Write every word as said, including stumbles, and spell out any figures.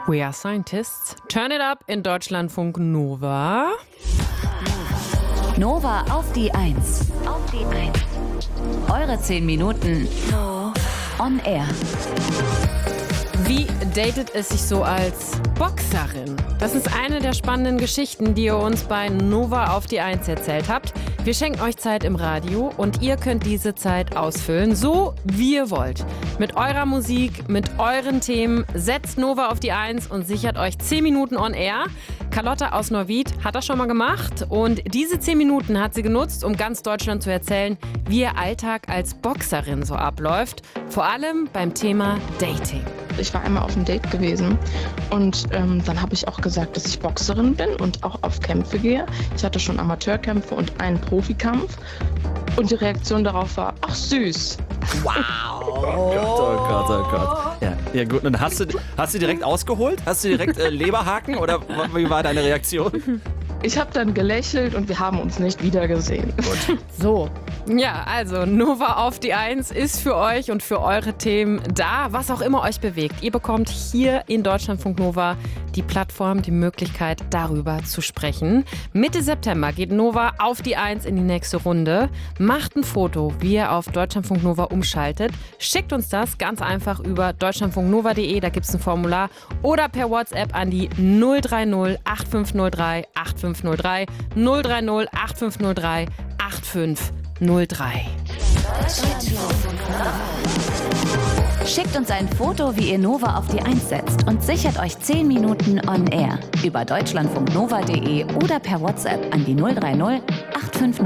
We are scientists. Turn it up in Deutschlandfunk Nova. Nova auf die Eins. Auf die Eins. Eure zehn Minuten on air. Wie datet es sich so als Boxerin? Das ist eine der spannenden Geschichten, die ihr uns bei Nova auf die Eins erzählt habt. Wir schenken euch Zeit im Radio und ihr könnt diese Zeit ausfüllen, so wie ihr wollt. Mit eurer Musik, mit euren Themen. Setzt Nova auf die Eins und sichert euch zehn Minuten on air. Carlotta aus Neuwied hat das schon mal gemacht und diese zehn Minuten hat sie genutzt, um ganz Deutschland zu erzählen, wie ihr Alltag als Boxerin so abläuft. Vor allem beim Thema Dating. Ich war einmal auf einem Date gewesen und ähm, dann habe ich auch gesagt, dass ich Boxerin bin und auch auf Kämpfe gehe. Ich hatte schon Amateurkämpfe und einen Profikampf und die Reaktion darauf war, ach süß. Wow. Oh Gott, oh Gott, oh Gott. Ja, ja gut, und hast du, hast du direkt ausgeholt? Hast du direkt äh, Leberhaken oder wie war deine Reaktion? Ich habe dann gelächelt und wir haben uns nicht wiedergesehen. Gut. So, ja, also Nova auf die Eins ist für euch und für eure Themen da, was auch immer euch bewegt. Ihr bekommt hier in Deutschlandfunk Nova die Plattform, die Möglichkeit, darüber zu sprechen. Mitte September geht Nova auf die Eins in die nächste Runde. Macht ein Foto, wie ihr auf Deutschlandfunk Nova umschaltet. Schickt uns das ganz einfach über deutschlandfunknova punkt de, da gibt es ein Formular. Oder per WhatsApp an die null drei null acht fünf null drei acht fünf null drei null drei null acht fünf null drei acht fünf null drei. Schickt uns ein Foto, wie ihr Nova auf die Eins setzt und sichert euch zehn Minuten on air über deutschlandfunknova punkt de oder per WhatsApp an die null drei null acht fünf null